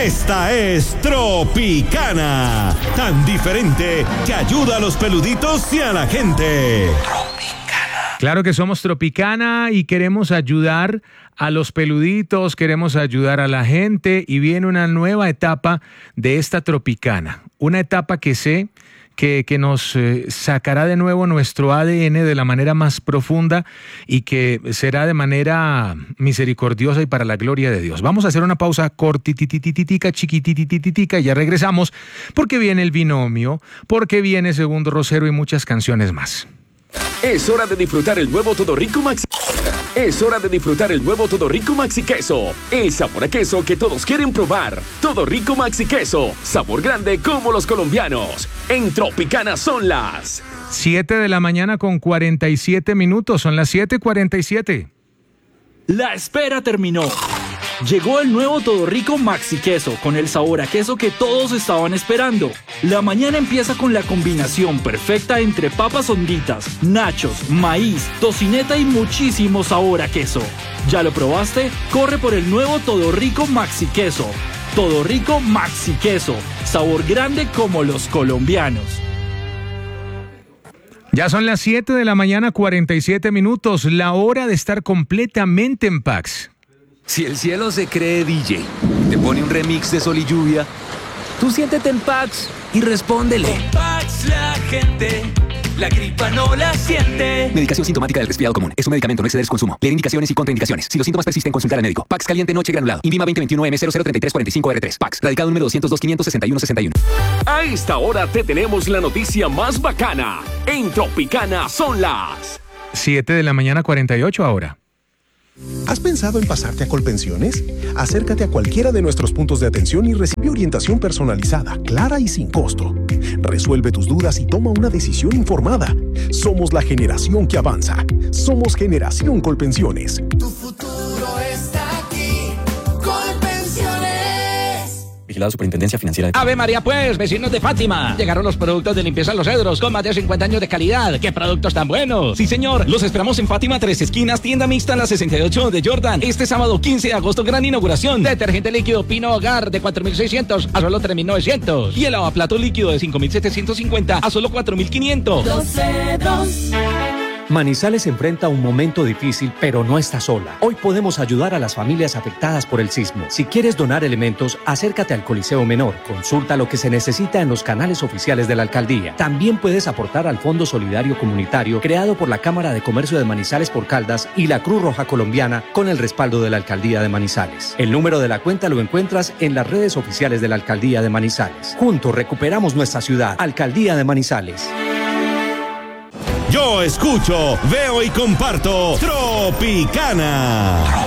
Esta es Tropicana, tan diferente que ayuda a los peluditos y a la gente. Claro que somos Tropicana y queremos ayudar a los peluditos, queremos ayudar a la gente y viene una nueva etapa de esta Tropicana. Una etapa que sé que nos sacará de nuevo nuestro ADN de la manera más profunda y que será de manera misericordiosa y para la gloria de Dios. Vamos a hacer una pausa cortititititica, chiquititititica y ya regresamos porque viene el binomio, porque viene Segundo Rosero y muchas canciones más. Es hora de disfrutar el nuevo Todo Rico Maxi. Es hora de disfrutar el nuevo Todo Rico Maxi Queso. El sabor a queso que todos quieren probar. Todo Rico Maxi Queso. Sabor grande como los colombianos. En Tropicana son las 7 de la mañana con 47 minutos. Son las 7:47. La espera terminó. Llegó el nuevo Todo Rico Maxi Queso con el sabor a queso que todos estaban esperando. La mañana empieza con la combinación perfecta entre papas honditas, nachos, maíz, tocineta y muchísimo sabor a queso. ¿Ya lo probaste? Corre por el nuevo Todo Rico Maxi Queso. Todo Rico Maxi Queso. Sabor grande como los colombianos. Ya son las 7 de la mañana 47 minutos. La hora de estar completamente en Pax. Si el cielo se cree DJ, te pone un remix de Sol y Lluvia, tú siéntete en Pax y respóndele. Con Pax la gente, la gripa no la siente. Medicación sintomática del resfriado común. Es un medicamento, no exceder su consumo. Leer indicaciones y contraindicaciones. Si los síntomas persisten, consultar al médico. Pax caliente noche granulado. INVIMA 2021M003345R3. Pax. Radicado número 202-561-61. A esta hora te tenemos la noticia más bacana. En Tropicana son las 7 de la mañana 48 ahora. ¿Has pensado en pasarte a Colpensiones? Acércate a cualquiera de nuestros puntos de atención y recibe orientación personalizada, clara y sin costo. Resuelve tus dudas y toma una decisión informada. Somos la generación que avanza. Somos Generación Colpensiones. Tu futuro está aquí. Colpensiones. Vigilado Superintendencia Financiera de... Ave María, pues, vecinos de Fátima. Llegaron los productos de limpieza Los Cedros con más de 50 años de calidad. ¡Qué productos tan buenos! Sí, señor. Los esperamos en Fátima Tres Esquinas, tienda mixta la 68 de Jordan. Este sábado 15 de agosto, gran inauguración. Detergente líquido Pino Hogar de 4.600 a solo 3.900. Y el lavaplato líquido de 5.750 a solo 4.500. Los Cedros. Manizales enfrenta un momento difícil, pero no está sola. Hoy podemos ayudar a las familias afectadas por el sismo. Si quieres donar elementos, acércate al Coliseo Menor. Consulta lo que se necesita en los canales oficiales de la alcaldía. También puedes aportar al Fondo Solidario Comunitario creado por la Cámara de Comercio de Manizales por Caldas y la Cruz Roja Colombiana con el respaldo de la Alcaldía de Manizales. El número de la cuenta lo encuentras en las redes oficiales de la Alcaldía de Manizales. Juntos recuperamos nuestra ciudad. Alcaldía de Manizales. Yo escucho, veo y comparto Tropicana.